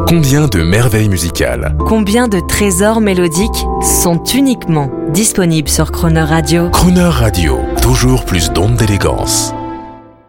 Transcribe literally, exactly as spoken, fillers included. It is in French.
Combien de merveilles musicales, Combien de trésors mélodiques sont uniquement disponibles sur Crooner Radio? Crooner Radio, toujours plus d'ondes d'élégance.